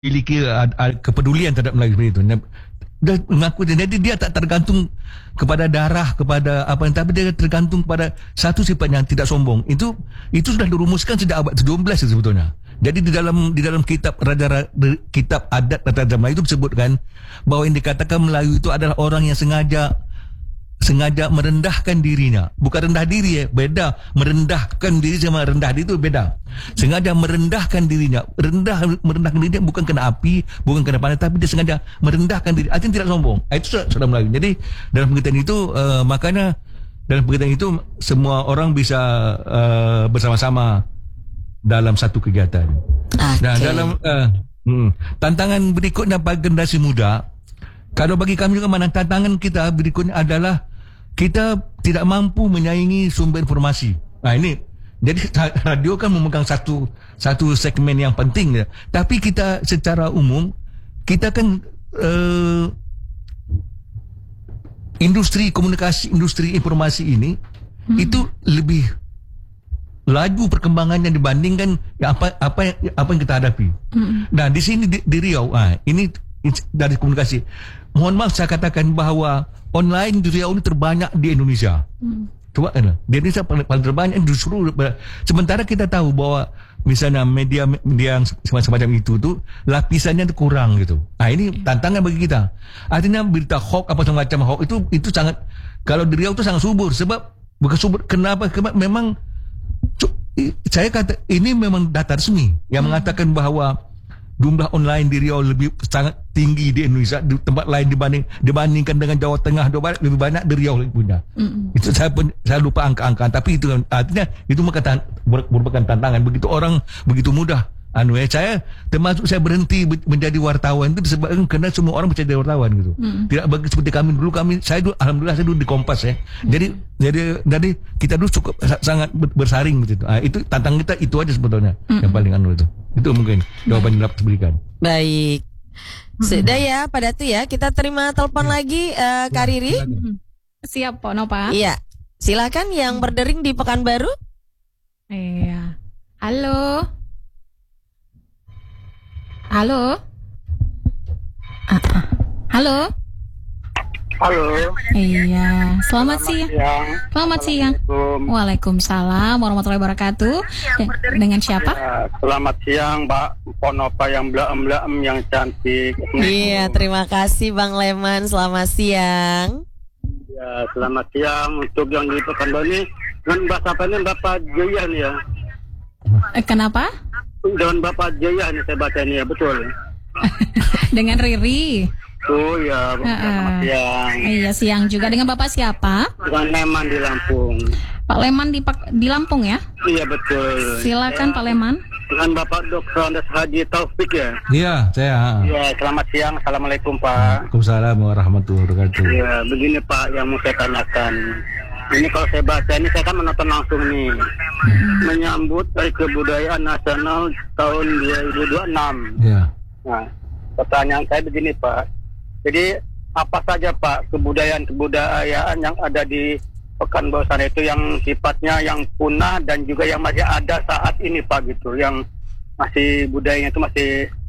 memiliki kepedulian terhadap Melayu seperti itu. Dia mengaku, jadi dia tak tergantung kepada darah, kepada apa, tapi dia tergantung kepada satu sifat yang tidak sombong. Itu sudah dirumuskan sejak abad ke-12 sebetulnya. Jadi di dalam kitab kitab adat Raja Melayu itu disebutkan bahwa yang dikatakan Melayu itu adalah orang yang sengaja merendahkan dirinya. Bukan rendah diri, beda. Merendahkan diri sama rendah diri itu beda. Sengaja merendahkan dirinya. Merendahkan dirinya bukan kena api, bukan kena panas, tapi dia sengaja merendahkan diri. Artinya tidak sombong. Itu sudah Melayu. Jadi dalam pengertian itu, makanya dalam pengertian itu semua orang bisa bersama-sama dalam satu kegiatan. Nah, dalam tantangan berikutnya bagi generasi muda, kalau bagi kami juga tantangan kita berikutnya adalah kita tidak mampu menyaingi sumber informasi. Nah ini, jadi radio kan memegang satu segmen yang penting ya. Tapi kita secara umum, kita kan industri komunikasi, industri informasi ini itu lebih laju perkembangannya dibandingkan apa yang kita hadapi. Nah di sini di Riau, ini dari komunikasi. Mohon maaf saya katakan bahwa online di Riau ini terbanyak di Indonesia. Coba kan, di Indonesia paling terbanyak justru. Sementara kita tahu bahwa misalnya media yang semacam itu tuh lapisannya itu kurang gitu. Nah ini tantangan bagi kita. Artinya berita hoax apa semacam hoax itu sangat, kalau di Riau itu sangat subur. Sebab bukan subur, kenapa? Memang saya kata ini memang data resmi yang mengatakan bahwa jumlah online di Riau sangat tinggi di Indonesia, di tempat lain dibandingkan dengan Jawa Tengah, Jawa Barat lebih banyak di Riau punya. Itu saya lupa angka-angka, tapi itu artinya itu merupakan tantangan. Begitu orang begitu mudah. Saya termasuk saya berhenti menjadi wartawan itu disebabkan karena semua orang bisa jadi wartawan gitu. Tidak bagi seperti kami dulu, alhamdulillah saya dulu di Kompas ya. Jadi kita dulu cukup sangat bersaring gitu. Itu tantangan kita itu aja sebetulnya yang paling itu. Itu mungkin jawaban yang dapat diberikan. Baik. Sudah ya Pak Datu ya. Kita terima telepon lagi Kak Riri. Siap Pak Nova. Iya. Silakan yang berdering di Pekanbaru. Iya. Halo. Halo. Halo. Halo. Iya. Selamat siang. Selamat siang. Waalaikumsalam warahmatullahi wabarakatuh. Dengan siapa? Ya, selamat siang Mbak Ponova yang blaem-blaem yang cantik. Iya, terima kasih Bang Leman. Selamat siang. Ya, selamat siang untuk yang di Pekanbaru ini. Dengan bahasa apa ini Bapak Jayan ya? Kenapa? Dengan Bapak Jaya ini saya baca ini ya, betul. Dengan Riri. Oh ya, selamat siang. Iya, siang juga. Dengan Bapak siapa? Dengan Leman di Lampung. Pak Leman di Lampung ya? Iya, betul. Silakan Pak Leman. Dengan Bapak Dr. Andes Haji Taufik ya? Iya, saya. Iya, selamat siang. Assalamualaikum Pak. Waalaikumsalam warahmatullahi wabarakatuh. Iya, begini Pak yang mau saya tanyakan. Ini kalau saya baca ini saya kan menonton langsung nih. Menyambut Hari Kebudayaan Nasional tahun 2026. Iya. Nah, pertanyaan saya begini Pak. Jadi apa saja Pak kebudayaan yang ada di Pekanbaru sana itu yang sifatnya yang punah dan juga yang masih ada saat ini Pak gitu, yang masih budayanya itu masih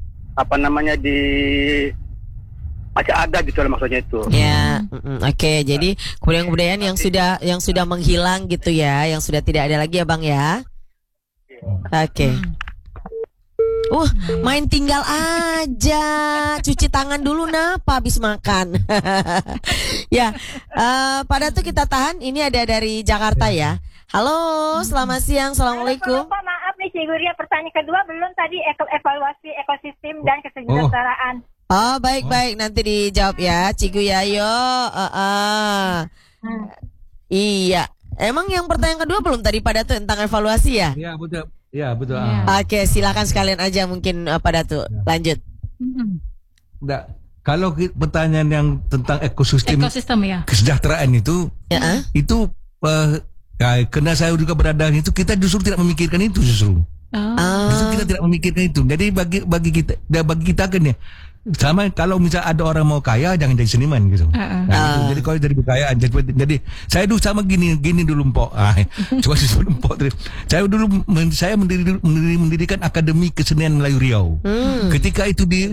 masih ada gitu lah maksudnya itu. Ya, oke. Jadi kebudayaan yang sudah menghilang gitu ya, yang sudah tidak ada lagi ya Bang ya. Oke. Main tinggal aja, cuci tangan dulu napa habis makan. Ya, pada tuh kita tahan. Ini ada dari Jakarta ya. Halo, selamat siang, assalamualaikum. Pak, maaf nih Ciguria, pertanyaan kedua belum tadi evaluasi ekosistem dan kesejahteraan. Oh baik, nanti dijawab ya Cigu Yayo. Iya. Emang yang pertanyaan kedua belum tadi pada tuh tentang evaluasi ya? Iya betul. Iya betul. Oke, silakan sekalian aja mungkin pada tuh lanjut. Enggak. Kalau pertanyaan yang tentang ekosistem ya. Kesejahteraan itu itu karena saya juga berada di itu, kita justru tidak memikirkan itu justru. Justru kita tidak memikirkan itu. Jadi bagi kita kan ya, sama kalau misal ada orang mau kaya jangan jadi seniman gitu. Nah, gitu. Jadi kalau jadi kekayaan jadi saya dulu sama gini dulu Mpok. Coba sebelum Mpok terus. Saya mendirikan Akademi Kesenian Melayu Riau. Ketika itu